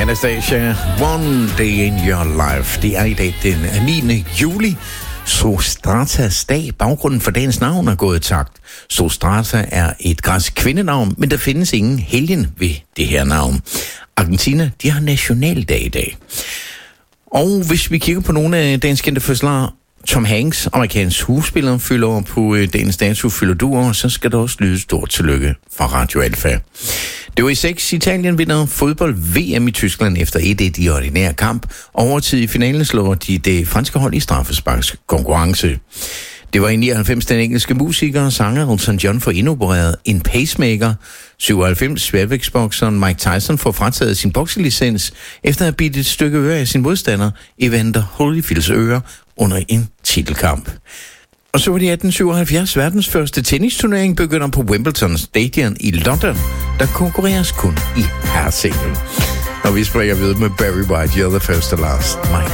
Anastasia, One Day in Your Life. Det er i dag den 9. juli. Sostratas dag. Baggrunden for dagens navn er gået i takt. Sostrata er et græsk kvindenavn, men der findes ingen helgen ved det her navn. Argentina, de har nationaldag i dag. Og hvis vi kigger på nogle af dagens kendte fødsler, Tom Hanks, amerikansk skuespiller, fylder på dagens dato, fylder du år, så skal der også lyde stort tillykke fra Radio Alfa. Det var i 6. Italien vinder fodbold-VM i Tyskland efter 1-1 i ordinær kamp. Overtid i finalen slår de det franske hold i straffesparkskonkurrence. Det var i 99 den engelske musiker og sanger Elton John får indopereret en pacemaker. 97 sværvægtsbokseren Mike Tyson får frataget sin bokselicens efter at have bidt et stykke øre af sin modstander Evander Holyfields øre under en titelkamp. Og så var det 1877 verdens første tennisturnering begynder på Wimbledon Stadion i London. Der konkurreres kun i herresingle. Og vi springer videre med Barry White, You're the First and Last.